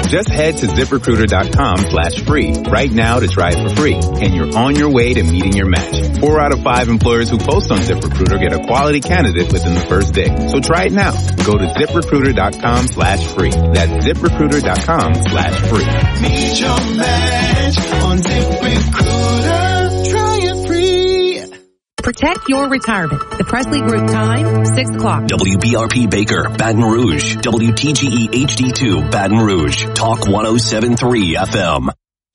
Just head to ZipRecruiter.com/free right now to try it for free, and you're on your way to meeting your match. 4 out of 5 employers who post on ZipRecruiter get a quality candidate within the first day. So try it now. Go to ZipRecruiter.com/free. That's ZipRecruiter.com/free. Meet your match on ZipRecruiter. Try it free. Protect your retirement. The Presley Group time, 6 o'clock. WBRP Baker, Baton Rouge. WTGE HD2, Baton Rouge. Talk 107.3 FM.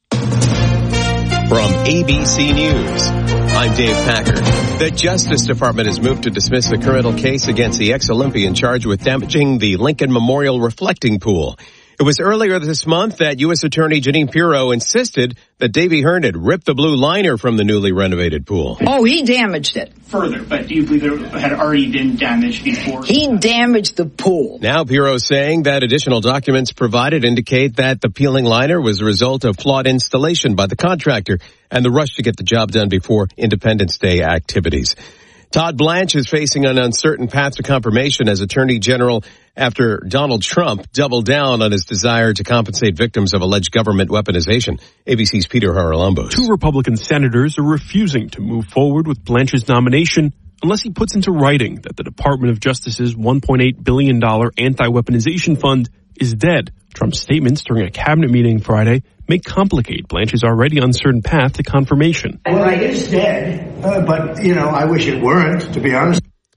From ABC News, I'm Dave Packer. The Justice Department has moved to dismiss a criminal case against the ex-Olympian charged with damaging the Lincoln Memorial reflecting pool. It was earlier this month that U.S. Attorney Jeanine Pirro insisted that Davy Hearn had ripped the blue liner from the newly renovated pool. Oh, he damaged it. Further, but do you believe there had already been damage before? He damaged the pool. Now Pirro is saying that additional documents provided indicate that the peeling liner was a result of flawed installation by the contractor and the rush to get the job done before Independence Day activities. Todd Blanche is facing an uncertain path to confirmation as Attorney General after Donald Trump doubled down on his desire to compensate victims of alleged government weaponization. ABC's Peter Haralambos. 2 Republican senators are refusing to move forward with Blanche's nomination unless he puts into writing that the Department of Justice's $1.8 billion anti-weaponization fund is dead. Trump's statements during a cabinet meeting Friday may complicate Blanche's already uncertain path to confirmation. Well, it is dead, but, I wish it weren't, to be honest.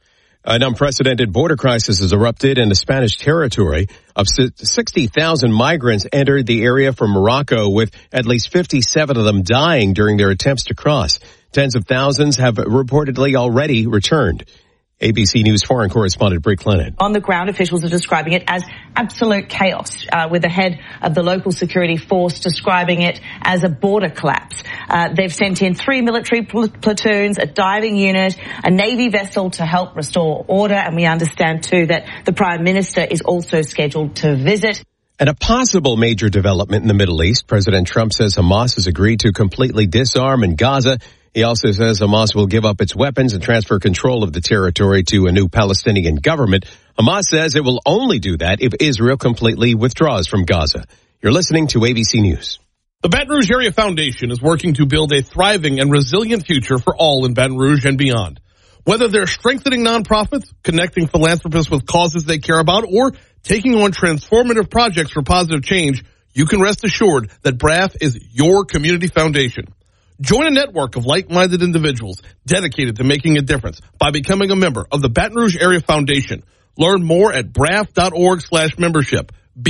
An unprecedented border crisis has erupted in the Spanish territory. Up to 60,000 migrants entered the area from Morocco, with at least 57 of them dying during their attempts to cross. Tens of thousands have reportedly already returned. ABC News foreign correspondent Brie Clennon. On the ground, officials are describing it as absolute chaos, with the head of the local security force describing it as a border collapse. They've sent in 3 military platoons, a diving unit, a Navy vessel to help restore order, and we understand, too, that the Prime Minister is also scheduled to visit. And a possible major development in the Middle East. President Trump says Hamas has agreed to completely disarm in Gaza. He also says Hamas will give up its weapons and transfer control of the territory to a new Palestinian government. Hamas says it will only do that if Israel completely withdraws from Gaza. You're listening to ABC News. The Baton Rouge Area Foundation is working to build a thriving and resilient future for all in Baton Rouge and beyond. Whether they're strengthening nonprofits, connecting philanthropists with causes they care about, or taking on transformative projects for positive change, you can rest assured that BRAF is your community foundation. Join a network of like-minded individuals dedicated to making a difference by becoming a member of the Baton Rouge Area Foundation. Learn more at braf.org/membership.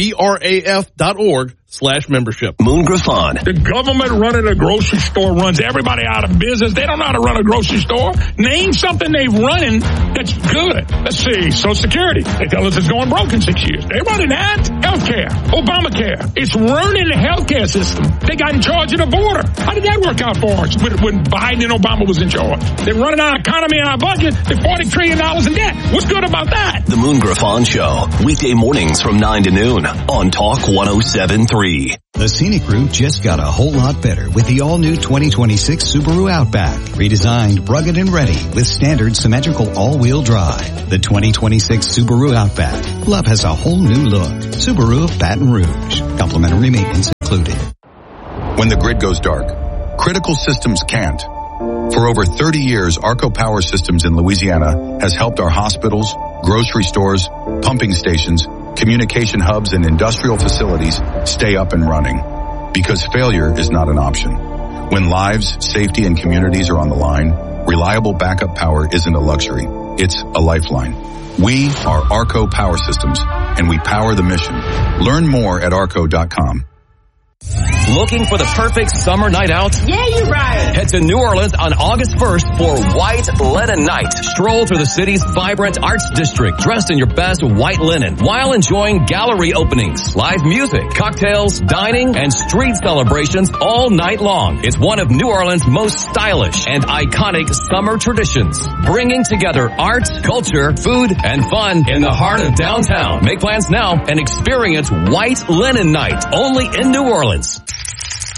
BRAF.org/membership. Moon Griffon. The government running a grocery store runs everybody out of business. They don't know how to run a grocery store. Name something they've running that's good. Let's see. Social Security. They tell us it's going broke in 6 years. They running that. Healthcare. Obamacare. It's ruining the healthcare system. They got in charge of the border. How did that work out for us when Biden and Obama was in charge? They're running our economy and our budget. They're $40 trillion in debt. What's good about that? The Moon Griffon Show. Weekday mornings from 9 to noon on Talk 107.3. The scenic route just got a whole lot better with the all-new 2026 Subaru Outback. Redesigned, rugged, and ready with standard symmetrical all-wheel drive. The 2026 Subaru Outback. Love has a whole new look. Subaru of Baton Rouge. Complimentary maintenance included. When the grid goes dark, critical systems can't. For over 30 years, Arco Power Systems in Louisiana has helped our hospitals, grocery stores, pumping stations, communication hubs, and industrial facilities stay up and running. Because failure is not an option. When lives, safety, and communities are on the line, reliable backup power isn't a luxury. It's a lifeline. We are Arco Power Systems, and we power the mission. Learn more at arco.com. Looking for the perfect summer night out? Yeah, you're right. Head to New Orleans on August 1st for White Linen Night. Stroll through the city's vibrant arts district dressed in your best white linen while enjoying gallery openings, live music, cocktails, dining, and street celebrations all night long. It's one of New Orleans' most stylish and iconic summer traditions, bringing together art, culture, food, and fun in the heart of downtown. Make plans now and experience White Linen Night only in New Orleans.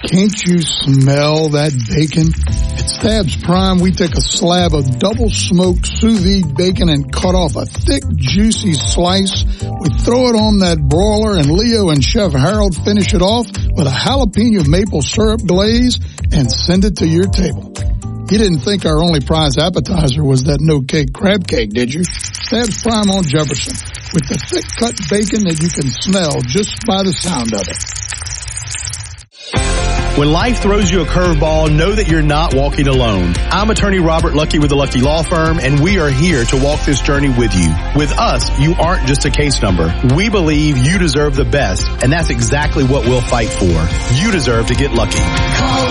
Can't you smell that bacon? At Stabs Prime, we take a slab of double-smoked sous vide bacon and cut off a thick, juicy slice. We throw it on that broiler, and Leo and Chef Harold finish it off with a jalapeno maple syrup glaze and send it to your table. You didn't think our only prize appetizer was that no-cake crab cake, did you? Stabs Prime on Jefferson, with the thick-cut bacon that you can smell just by the sound of it. When life throws you a curveball, know that you're not walking alone. I'm attorney Robert Lucky with the Lucky Law Firm, and we are here to walk this journey with you. With us, you aren't just a case number. We believe you deserve the best, and that's exactly what we'll fight for. You deserve to get lucky. Call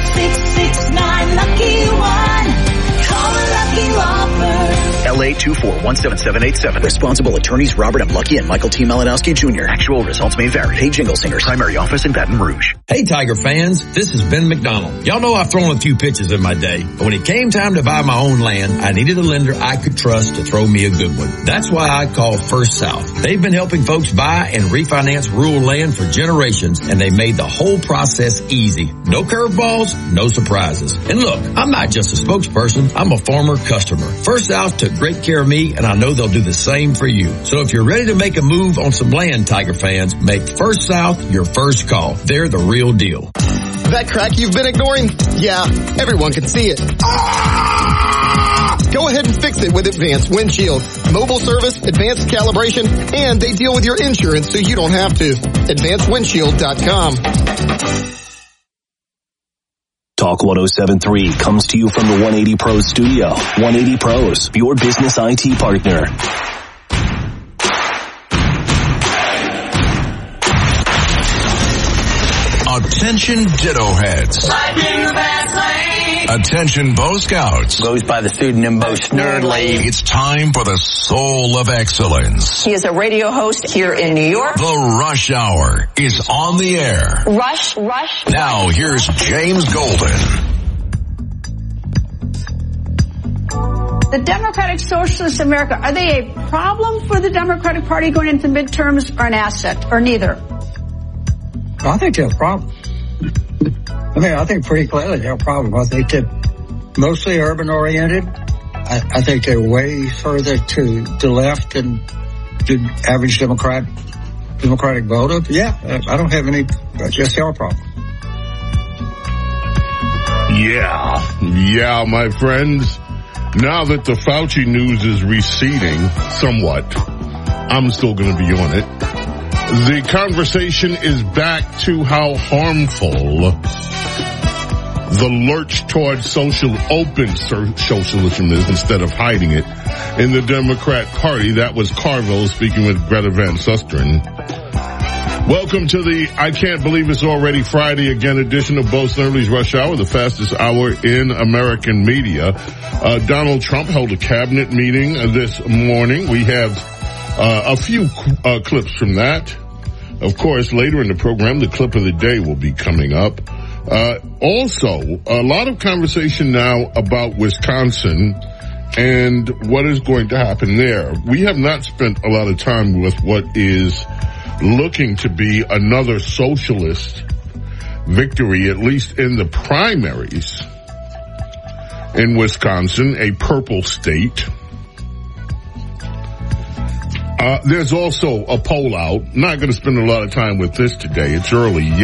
866-9-LUCKY-1. Call the Lucky Law Firm. LA 2417787. Responsible attorneys Robert M. Lucky and Michael T. Malinowski Jr. Actual results may vary. Hey, Jingle Singers. Primary office in Baton Rouge. Hey, Tiger fans. This is Ben McDonald. Y'all know I've thrown a few pitches in my day, but when it came time to buy my own land, I needed a lender I could trust to throw me a good one. That's why I called First South. They've been helping folks buy and refinance rural land for generations, and they made the whole process easy. No curveballs, no surprises. And look, I'm not just a spokesperson. I'm a former customer. First South took great care of me, and I know they'll do the same for you. So if you're ready to make a move on some land, Tiger fans, make First South your first call. They're the real deal. That crack you've been ignoring? Yeah, everyone can see it. Go ahead and fix it with Advanced Windshield. Mobile service, advanced calibration, and they deal with your insurance so you don't have to. AdvancedWindshield.com. Talk 107.3 comes to you from the 180 Pros studio. 180 Pros, your business IT partner. Attention Ditto Heads. Attention Bo Scouts. Goes by the pseudonym Bo Snerdley. It's time for the Soul of Excellence. He is a radio host here in New York. The Rush Hour is on the air. Rush. Now here's James Golden. The Democratic Socialists of America, are they a problem for the Democratic Party going into midterms, or an asset, or neither? I think they're a problem. I think pretty clearly they're a problem. I think they're mostly urban-oriented. I think they're way further to the left than the average Democratic voter. Yeah, I don't have any, just they're a problem. Yeah, my friends. Now that the Fauci news is receding somewhat, I'm still going to be on it. The conversation is back to how harmful the lurch towards open socialism is instead of hiding it in the Democrat Party. That was Carville speaking with Greta Van Susteren. Welcome to the I Can't Believe It's Already Friday again edition of Bo Snerdley's Rush Hour, the fastest hour in American media. Donald Trump held a cabinet meeting this morning. We have a few clips from that. Of course, later in the program, the clip of the day will be coming up. Also, a lot of conversation now about Wisconsin and what is going to happen there. We have not spent a lot of time with what is looking to be another socialist victory, at least in the primaries in Wisconsin, a purple state. There's also a poll out. Not going to spend a lot of time with this today. It's early.